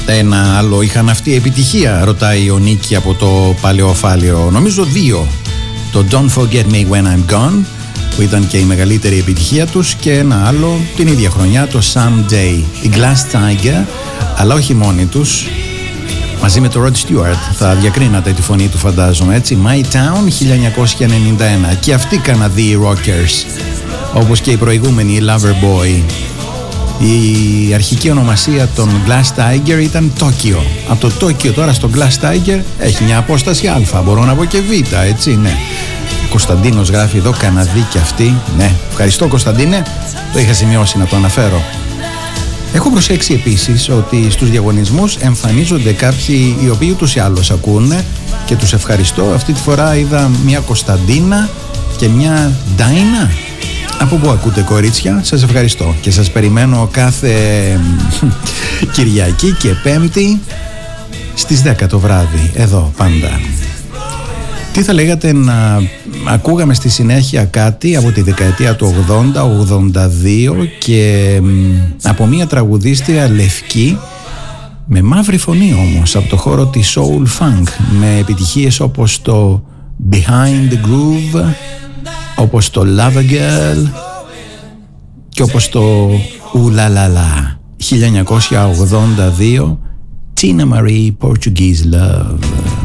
ένα άλλο είχαν αυτή επιτυχία, ρωτάει ο Νίκη από το Παλαιοφάλιρο. Νομίζω 2. Το Don't Forget Me When I'm Gone, που ήταν και η μεγαλύτερη επιτυχία τους, και ένα άλλο την ίδια χρονιά, το Someday. Η Glass Tiger, αλλά όχι μόνοι τους, μαζί με το Rod Stewart. Θα διακρίνατε τη φωνή του, φαντάζομαι, έτσι. My Town 1991. Και αυτοί Καναδοί rockers, όπως και οι προηγούμενοι, οι Loverboy. Η αρχική ονομασία των Glass Tiger ήταν Τόκιο. Από το Τόκιο τώρα στο Glass Tiger έχει μια απόσταση α, μπορώ να πω και β, έτσι, ναι. Κωνσταντίνος γράφει εδώ, Καναδί και αυτοί. Ναι, ευχαριστώ Κωνσταντίνε, το είχα σημειώσει να το αναφέρω. Έχω προσέξει επίσης ότι στους διαγωνισμούς εμφανίζονται κάποιοι οι οποίοι ούτως ή άλλως ακούνε και τους ευχαριστώ. Αυτή τη φορά είδα μια Κωνσταντίνα και μια Ντάινα. Από πού ακούτε, κορίτσια? Σας ευχαριστώ και σας περιμένω κάθε Κυριακή και Πέμπτη στις 10 το βράδυ, εδώ πάντα. Τι θα λέγατε να ακούγαμε στη συνέχεια κάτι από τη δεκαετία του 80-82 και από μια τραγουδίστρια λευκή με μαύρη φωνή όμως, από το χώρο της soul funk, με επιτυχίες όπως το Behind the Groove, όπως το Love a Girl και όπως το Ooh La La La. 1982, Tina Marie, Portuguese Love.